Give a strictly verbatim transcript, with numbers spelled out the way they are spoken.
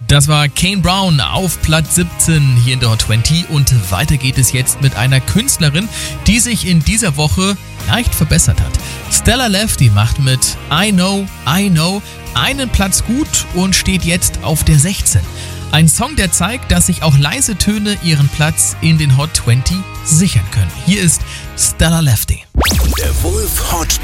Das war Kane Brown auf Platz siebzehn hier in der Hot zwanzig und weiter geht es jetzt mit einer Künstlerin, die sich in dieser Woche leicht verbessert hat. Stella Lefty macht mit I Know, I Know einen Platz gut und steht jetzt auf der sechzehn. Ein Song, der zeigt, dass sich auch leise Töne ihren Platz in den Hot zwanzig sichern können. Hier ist Stella Lefty. Der Wolf Hot